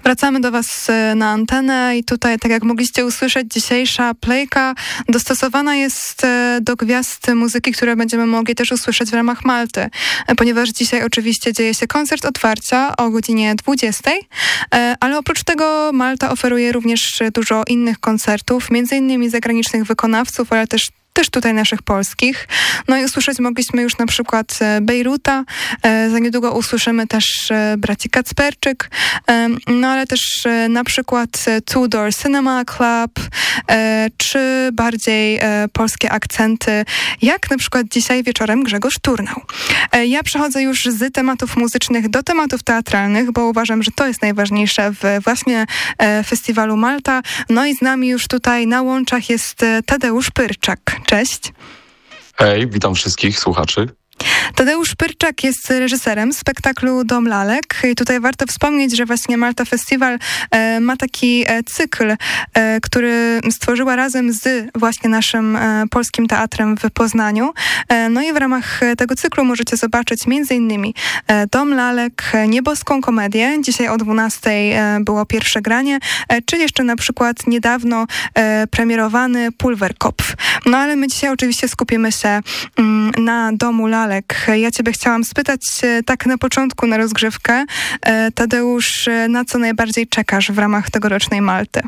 Wracamy do Was na antenę i tutaj, tak jak mogliście usłyszeć, dzisiejsza playka dostosowana jest do gwiazd muzyki, które będziemy mogli też usłyszeć w ramach Malty, ponieważ dzisiaj oczywiście dzieje się koncert otwarcia o godzinie 20, ale oprócz tego Malta oferuje również dużo innych koncertów, między innymi zagranicznych wykonawców, ale też tutaj naszych polskich. No i usłyszeć mogliśmy już na przykład Bejruta, za niedługo usłyszymy też braci Kacperczyk, no ale też na przykład Two Door Cinema Club, czy bardziej polskie akcenty, jak na przykład dzisiaj wieczorem Grzegorz Turnał. Ja przechodzę już z tematów muzycznych do tematów teatralnych, bo uważam, że to jest najważniejsze w właśnie festiwalu Malta. No i z nami już tutaj na łączach jest Tadeusz Pyrczak. Cześć. Hej, witam wszystkich słuchaczy. Tadeusz Pyrczak jest reżyserem spektaklu Dom Lalek i tutaj warto wspomnieć, że właśnie Malta Festival ma taki cykl, który stworzyła razem z właśnie naszym polskim teatrem w Poznaniu. No i w ramach tego cyklu możecie zobaczyć m.in. Dom Lalek, Nieboską komedię. Dzisiaj o 12:00 było pierwsze granie, czy jeszcze na przykład niedawno premierowany Pulverkopf. No ale my dzisiaj oczywiście skupimy się na Domu Lalek. Ja ciebie chciałam spytać tak na początku, na rozgrzewkę, Tadeusz, na co najbardziej czekasz w ramach tegorocznej Malty?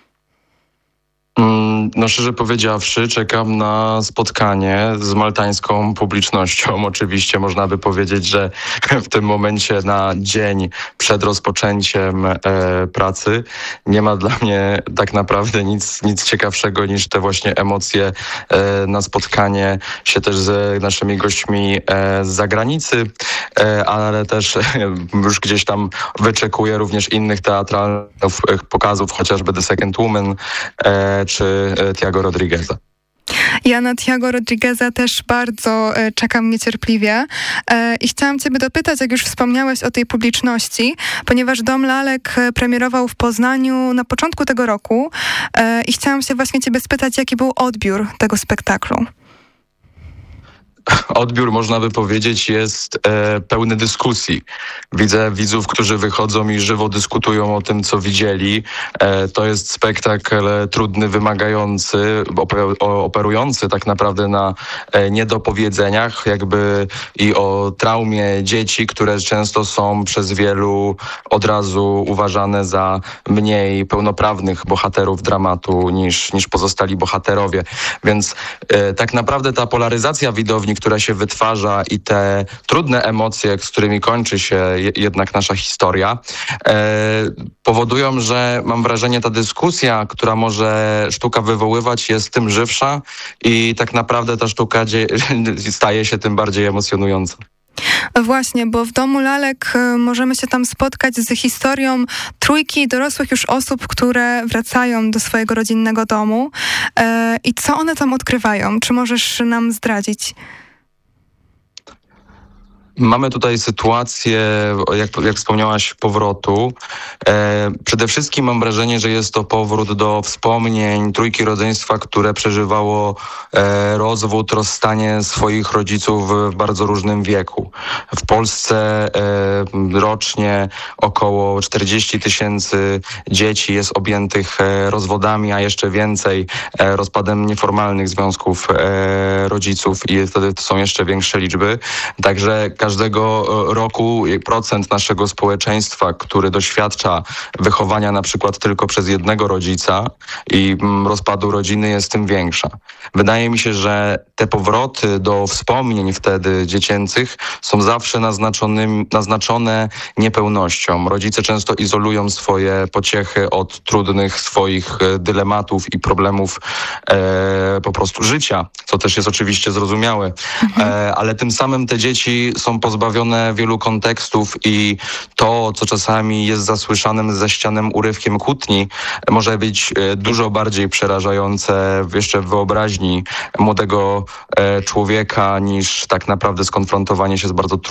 No szczerze powiedziawszy, czekam na spotkanie z maltańską publicznością. Oczywiście można by powiedzieć, że w tym momencie na dzień przed rozpoczęciem pracy nie ma dla mnie tak naprawdę nic ciekawszego niż te właśnie emocje na spotkanie się też z naszymi gośćmi z zagranicy, ale też już gdzieś tam wyczekuję również innych teatralnych pokazów, chociażby The Second Woman, czy Tiago Rodrigueza. Ja na Tiago Rodrigueza też bardzo czekam niecierpliwie i chciałam ciebie dopytać, jak już wspomniałeś o tej publiczności, ponieważ Dom Lalek premierował w Poznaniu na początku tego roku i chciałam się właśnie ciebie spytać, jaki był odbiór tego spektaklu? Odbiór, można by powiedzieć, jest pełny dyskusji. Widzę widzów, którzy wychodzą i żywo dyskutują o tym, co widzieli. To jest spektakl trudny, wymagający, operujący tak naprawdę na niedopowiedzeniach, jakby i o traumie dzieci, które często są przez wielu od razu uważane za mniej pełnoprawnych bohaterów dramatu niż pozostali bohaterowie. Więc tak naprawdę ta polaryzacja widowni, która się wytwarza i te trudne emocje, z którymi kończy się jednak nasza historia, powodują, że mam wrażenie, ta dyskusja, która może sztuka wywoływać, jest tym żywsza i tak naprawdę ta sztuka staje się tym bardziej emocjonująca. Właśnie, bo w Domu Lalek możemy się tam spotkać z historią trójki dorosłych już osób, które wracają do swojego rodzinnego domu. I co one tam odkrywają? Czy możesz nam zdradzić? Mamy tutaj sytuację, jak wspomniałaś, powrotu. Przede wszystkim mam wrażenie, że jest to powrót do wspomnień trójki rodzeństwa, które przeżywało rozwód, rozstanie swoich rodziców w bardzo różnym wieku. W Polsce rocznie około 40 000 dzieci jest objętych rozwodami, a jeszcze więcej rozpadem nieformalnych związków rodziców i wtedy to są jeszcze większe liczby. Także każdego roku procent naszego społeczeństwa, który doświadcza wychowania na przykład tylko przez jednego rodzica i rozpadu rodziny, jest tym większa. Wydaje mi się, że te powroty do wspomnień wtedy dziecięcych są zawsze naznaczone niepełnością. Rodzice często izolują swoje pociechy od trudnych swoich dylematów i problemów po prostu życia, co też jest oczywiście zrozumiałe. Ale tym samym te dzieci są pozbawione wielu kontekstów i to, co czasami jest zasłyszanym ze ścianem urywkiem kłótni, może być dużo bardziej przerażające jeszcze w wyobraźni młodego człowieka niż tak naprawdę skonfrontowanie się z bardzo